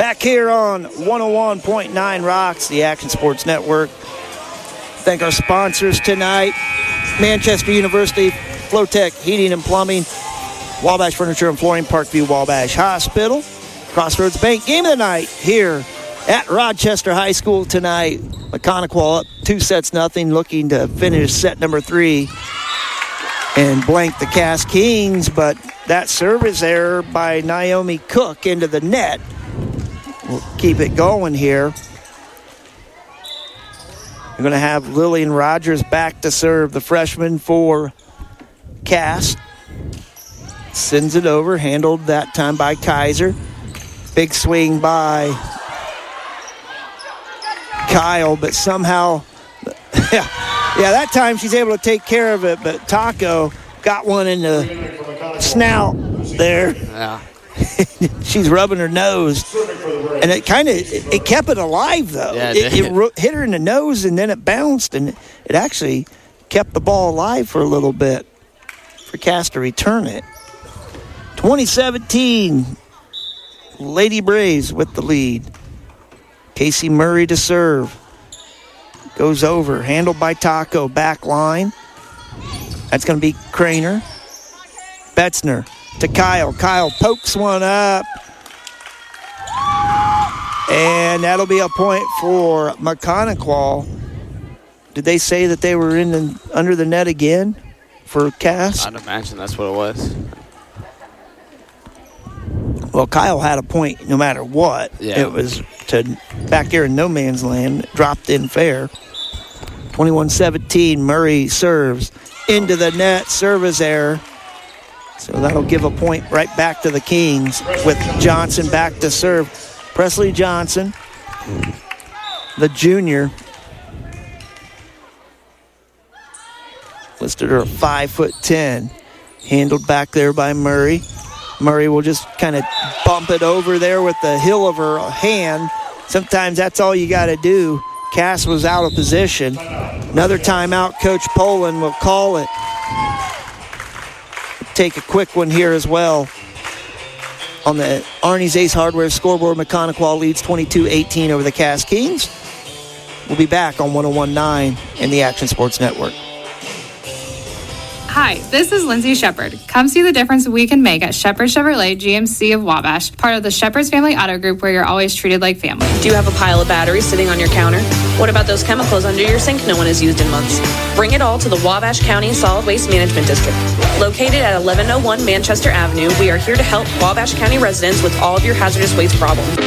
Back here on 101.9 Rocks, the Action Sports Network. Thank our sponsors tonight. Manchester University, Flowtech Heating and Plumbing, Wabash Furniture and Flooring, Parkview Wabash Hospital, Crossroads Bank. Game of the night here at Rochester High School tonight. Mechanical up 2-0, looking to finish set number 3 and blank the Cass Kings, but that service error by Naomi Cook into the net will keep it going here. We're going to have Lillian Rogers back to serve, the freshman for Cass. Sends it over, handled that time by Kaiser. Big swing by Kyle, but somehow, that time she's able to take care of it, but Taco got one in the snout there. Yeah. She's rubbing her nose, and it kept it alive, though. Yeah, it hit her in the nose, and then it bounced, and it actually kept the ball alive for a little bit for Cass to return it. 2017, Lady Braves with the lead. Casey Murray to serve. Goes over, handled by Taco, back line. That's going to be Craner. Betzner to Kyle. Kyle pokes one up. And that'll be a point for Mechanical. Did they say that they were under the net again for Cass? I'd imagine that's what it was. Well, Kyle had a point no matter what. Yeah. It was back there in no man's land. Dropped in fair. 21-17, Murray serves into the net. Service error. So that'll give a point right back to the Kings with Johnson back to serve. Presley Johnson, the junior, listed her 5'10", handled back there by Murray. Murray will just kind of bump it over there with the heel of her hand. Sometimes that's all you got to do. Cass was out of position. Another timeout, Coach Poland will call it. Take a quick one here as well. On the Arnie's Ace Hardware scoreboard, Mechanical leads 22-18 over the Cass Kings. We'll be back on 101.9 and the Action Sports Network. Hi, this is Lindsay Shepard. Come see the difference we can make at Shepard Chevrolet GMC of Wabash, part of the Shepard's Family Auto Group, where you're always treated like family. Do you have a pile of batteries sitting on your counter? What about those chemicals under your sink no one has used in months? Bring it all to the Wabash County Solid Waste Management District. Located at 1101 Manchester Avenue, we are here to help Wabash County residents with all of your hazardous waste problems.